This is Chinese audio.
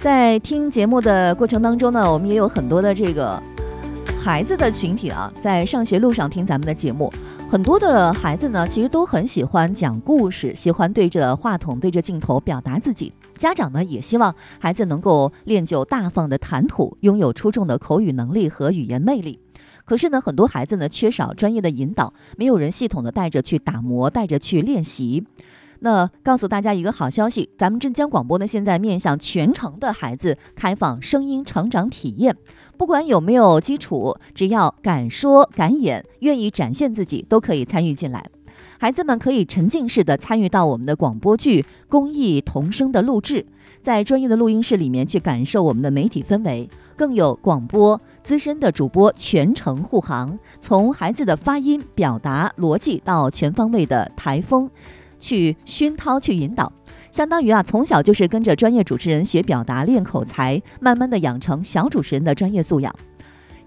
在听节目的过程当中呢，我们也有很多的这个孩子的群体啊，在上学路上听咱们的节目。很多的孩子呢，其实都很喜欢讲故事，喜欢对着话筒、对着镜头表达自己。家长呢，也希望孩子能够练就大方的谈吐，拥有出众的口语能力和语言魅力。可是呢，很多孩子呢，缺少专业的引导，没有人系统的带着去打磨，带着去练习。那告诉大家一个好消息，咱们镇江广播呢，现在面向全城的孩子开放声音成长体验，不管有没有基础，只要敢说敢演，愿意展现自己，都可以参与进来。孩子们可以沉浸式的参与到我们的广播剧、公益童声的录制，在专业的录音室里面去感受我们的媒体氛围，更有广播资深的主播全程护航，从孩子的发音、表达、逻辑到全方位的台风去熏陶、去引导，相当于从小就是跟着专业主持人学表达、练口才，慢慢的养成小主持人的专业素养。